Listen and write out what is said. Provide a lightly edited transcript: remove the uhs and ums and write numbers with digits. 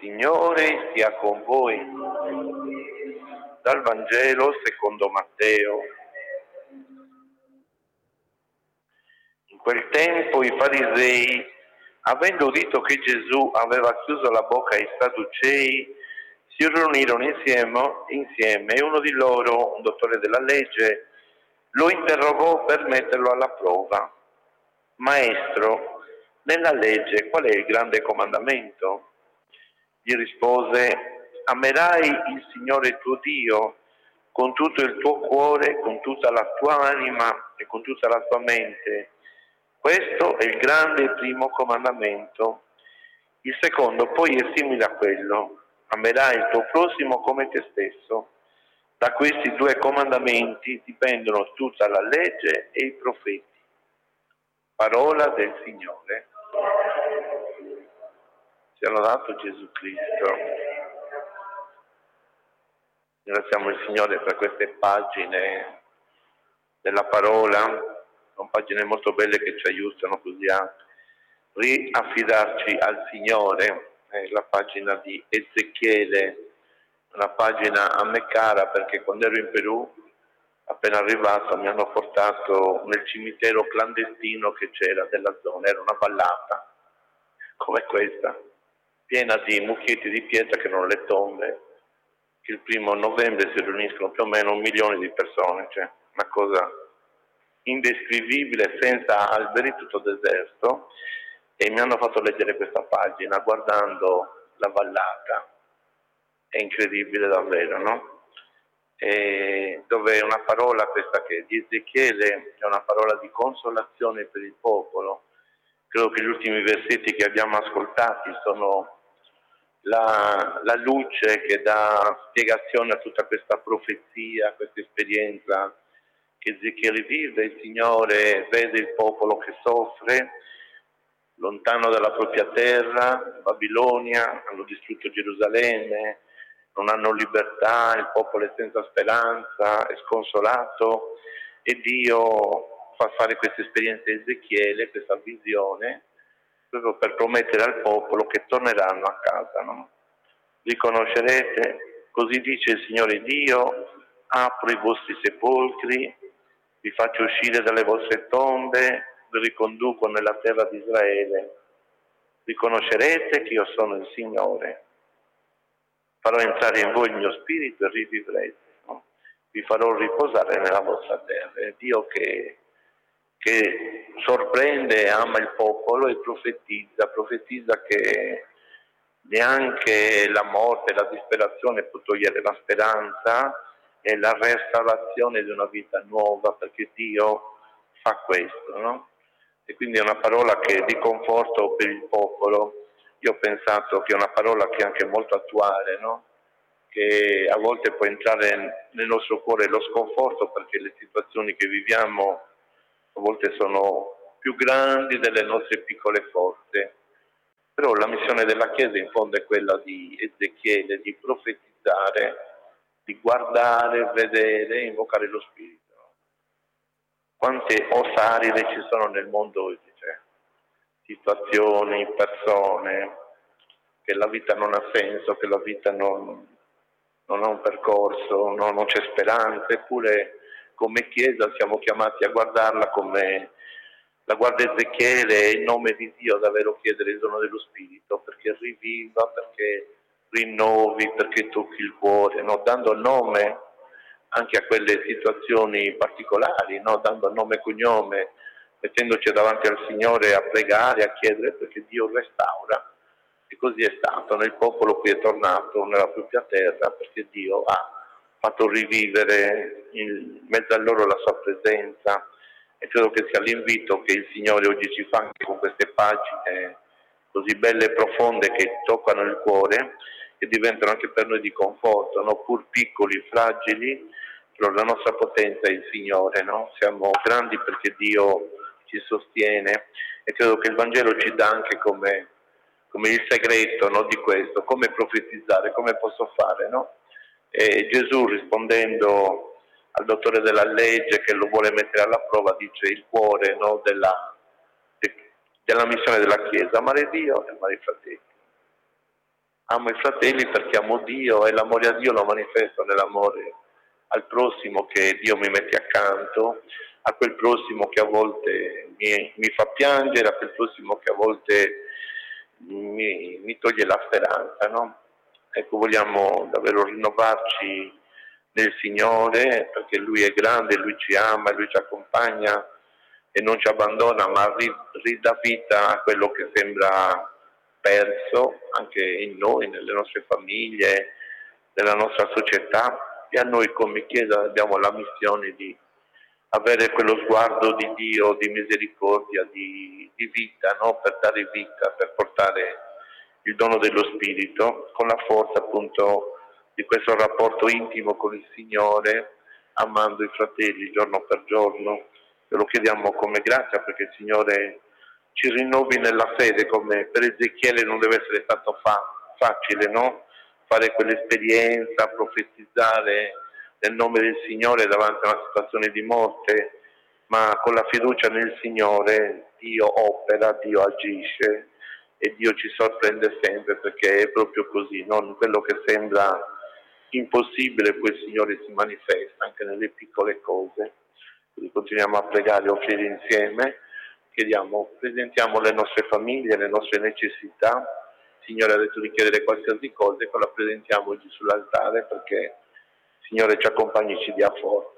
Signore sia con voi. Dal Vangelo secondo Matteo. In quel tempo i farisei, avendo udito che Gesù aveva chiuso la bocca ai Sadducei, si riunirono insieme e uno di loro, un dottore della legge, lo interrogò per metterlo alla prova. Maestro, nella legge qual è il grande comandamento? Gli rispose: amerai il Signore tuo Dio con tutto il tuo cuore, con tutta la tua anima e con tutta la tua mente. Questo è il grande e primo comandamento. Il secondo poi è simile a quello: amerai il tuo prossimo come te stesso. Da questi due comandamenti dipendono tutta la legge e i profeti. Parola del Signore. Sia lodato Gesù Cristo. Ringraziamo il Signore per queste pagine della parola, sono pagine molto belle che ci aiutano così a riaffidarci al Signore. È la pagina di Ezechiele, una pagina a me cara perché quando ero in Perù, appena arrivato, mi hanno portato nel cimitero clandestino che c'era della zona, era una vallata come questa, piena di mucchietti di pietra che erano le tombe, che il 1° novembre si riuniscono più o meno 1 milione di persone, cioè una cosa indescrivibile, senza alberi, tutto deserto, e mi hanno fatto leggere questa pagina guardando la vallata. È incredibile davvero, no? E dove è una parola questa che di Ezechiele è una parola di consolazione per il popolo. Credo che gli ultimi versetti che abbiamo ascoltati sono la luce che dà spiegazione a tutta questa profezia, a questa esperienza che Ezechiele vive. Il Signore vede il popolo che soffre, lontano dalla propria terra, Babilonia, hanno distrutto Gerusalemme, non hanno libertà, il popolo è senza speranza, è sconsolato, e Dio fa fare questa esperienza a Ezechiele, questa visione, proprio per promettere al popolo che torneranno a casa, no? Riconoscerete, così dice il Signore Dio, apro i vostri sepolcri, vi faccio uscire dalle vostre tombe, vi riconduco nella terra di Israele. Riconoscerete che io sono il Signore. Farò entrare in voi il mio spirito e rivivrete, no? Vi farò riposare nella vostra terra. È Dio che sorprende e ama il popolo e profetizza che neanche la morte, la disperazione può togliere la speranza e la restaurazione di una vita nuova, perché Dio fa questo, no? E quindi è una parola che è di conforto per il popolo. Io ho pensato che è una parola che è anche molto attuale, no? Che a volte può entrare nel nostro cuore lo sconforto perché le situazioni che viviamo a volte sono più grandi delle nostre piccole forze. Però la missione della Chiesa in fondo è quella di Ezechiele, di profetizzare, di guardare, vedere, invocare lo Spirito. Quante osaride ci sono nel mondo oggi, cioè, situazioni, persone, che la vita non ha senso, che la vita non ha un percorso, non c'è speranza, eppure come Chiesa siamo chiamati a guardarla come la guarda Ezechiele, in nome di Dio davvero chiedere il dono dello Spirito, perché riviva, perché rinnovi, perché tocchi il cuore, no? Dando nome anche a quelle situazioni particolari, no? Dando nome e cognome, mettendoci davanti al Signore a pregare, a chiedere perché Dio restaura. E così è stato, nel popolo qui è tornato nella propria terra perché Dio ha fatto rivivere in mezzo a loro la sua presenza, e credo che sia l'invito che il Signore oggi ci fa anche con queste pagine così belle e profonde che toccano il cuore e diventano anche per noi di conforto, no? Pur piccoli, fragili, però la nostra potenza è il Signore, no? Siamo grandi perché Dio ci sostiene, e credo che il Vangelo ci dà anche come il segreto, no, di questo, come profetizzare, come posso fare, no? E Gesù, rispondendo al dottore della legge che lo vuole mettere alla prova, dice il cuore, no, della missione della Chiesa: amare Dio e amare i fratelli. amo i fratelli perché amo Dio, e l'amore a Dio lo manifesto nell'amore al prossimo che Dio mi mette accanto, a quel prossimo che a volte mi fa piangere, a quel prossimo che a volte mi toglie la speranza, no? Ecco, vogliamo davvero rinnovarci nel Signore, perché Lui è grande, Lui ci ama, Lui ci accompagna e non ci abbandona, ma ridà vita a quello che sembra perso anche in noi, nelle nostre famiglie, nella nostra società, e a noi come Chiesa abbiamo la missione di avere quello sguardo di Dio, di misericordia, di vita, no? Per dare vita, per portare il dono dello Spirito, con la forza appunto di questo rapporto intimo con il Signore, amando i fratelli giorno per giorno. Te lo chiediamo come grazia perché il Signore ci rinnovi nella fede, come per Ezechiele non deve essere stato facile, no? Fare quell'esperienza, profetizzare nel nome del Signore davanti a una situazione di morte, ma con la fiducia nel Signore Dio opera, Dio agisce e Dio ci sorprende sempre, perché è proprio così, non quello che sembra impossibile, poi il Signore si manifesta anche nelle piccole cose. Quindi continuiamo a pregare e offrire insieme, chiediamo, presentiamo le nostre famiglie, le nostre necessità. Il Signore ha detto di chiedere qualsiasi cosa e la presentiamo oggi sull'altare perché il Signore ci accompagni e ci dia forza.